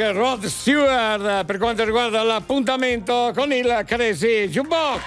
Rod Stewart per quanto riguarda l'appuntamento con il Crazy Jukebox.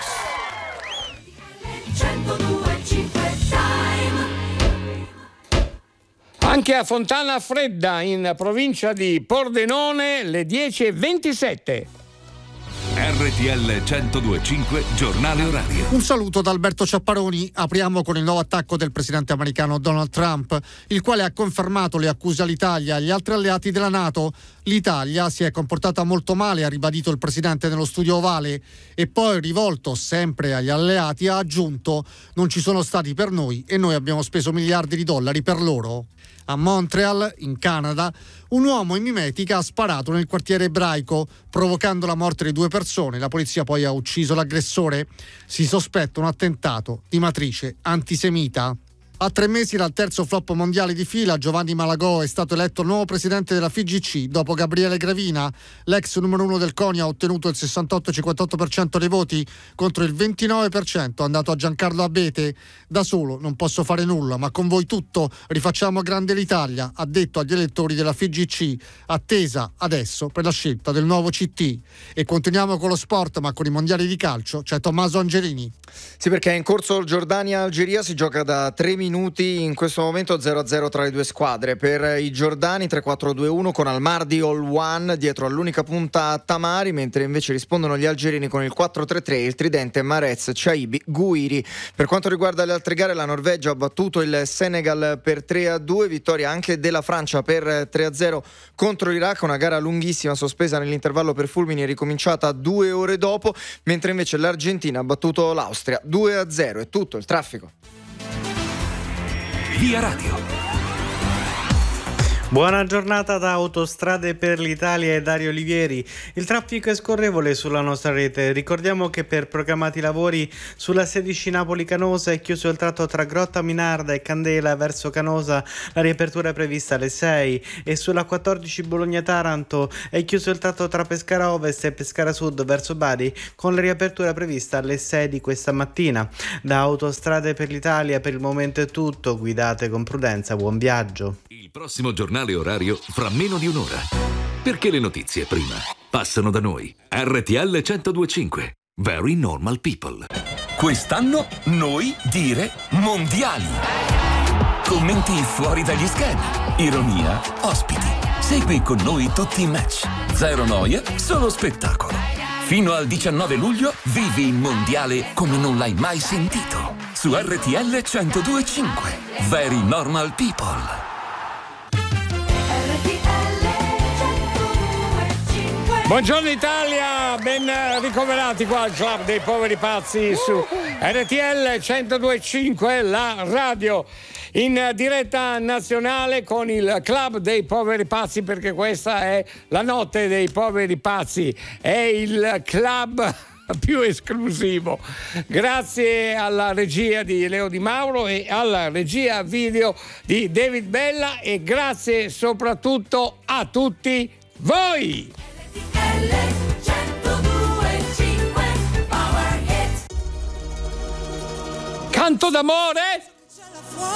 102.5 Time. Anche a Fontana Fredda, in provincia di Pordenone, le 10:27. RTL 102.5 Giornale Orario. Un saluto da Alberto Ciapparoni. Apriamo con il nuovo attacco del presidente americano Donald Trump, il quale ha confermato le accuse all'Italia e agli altri alleati della NATO. L'Italia si è comportata molto male, ha ribadito il presidente nello studio ovale, e poi, rivolto sempre agli alleati, ha aggiunto: non ci sono stati per noi e noi abbiamo speso miliardi di dollari per loro. A Montreal, in Canada, un uomo in mimetica ha sparato nel quartiere ebraico, provocando la morte di 2 persone. La polizia poi ha ucciso l'aggressore. Si sospetta un attentato di matrice antisemita. A 3 mesi dal terzo flop mondiale di fila, Giovanni Malagò è stato eletto nuovo presidente della FIGC dopo Gabriele Gravina. L'ex numero 1 del CONI ha ottenuto il 68-58% dei voti contro il 29% andato a Giancarlo Abete. Da solo non posso fare nulla, ma con voi tutto. Rifacciamo grande l'Italia, ha detto agli elettori della FIGC, attesa adesso per la scelta del nuovo CT. E continuiamo con lo sport, ma con i mondiali di calcio c'è Tommaso Angelini. Sì, perché è in corso Giordania-Algeria, si gioca da 3 minuti, in questo momento 0-0 tra le due squadre. Per i giordani 3-4-2-1 con Almardi all one dietro all'unica punta Tamari, mentre invece rispondono gli algerini con il 4-3-3, il tridente Marez, Chaibi, Gouiri. Per quanto riguarda le altre gare, la Norvegia ha battuto il Senegal per 3-2, vittoria anche della Francia per 3-0 contro l'Iraq, una gara lunghissima sospesa nell'intervallo per fulmini e ricominciata 2 ore dopo, mentre invece l'Argentina ha battuto l'Austria 2-0. È tutto il traffico. Via Radio. Buona giornata da Autostrade per l'Italia e Dario Olivieri. Il traffico è scorrevole sulla nostra rete. Ricordiamo che per programmati lavori sulla 16 Napoli-Canosa è chiuso il tratto tra Grotta Minarda e Candela verso Canosa. La riapertura è prevista alle 6, e sulla 14 Bologna-Taranto è chiuso il tratto tra Pescara Ovest e Pescara Sud verso Bari, con la riapertura prevista alle 6 di questa mattina. Da Autostrade per l'Italia per il momento è tutto. Guidate con prudenza, buon viaggio. Il prossimo giornale orario fra meno di un'ora. Perché le notizie prima passano da noi. RTL 102.5. Very Normal People. Quest'anno noi dire mondiali. Commenti fuori dagli schemi. Ironia, ospiti. Segui con noi tutti i match. Zero noia, solo spettacolo. Fino al 19 luglio vivi il mondiale come non l'hai mai sentito. Su RTL 102.5. Very Normal People. Buongiorno Italia, ben ricoverati qua al Club dei Poveri Pazzi su RTL 102.5, la radio in diretta nazionale con il Club dei Poveri Pazzi, perché questa è la notte dei poveri pazzi, è il club più esclusivo. Grazie alla regia di Leo Di Mauro e alla regia video di David Bella, e grazie soprattutto a tutti voi. Canto d'amore.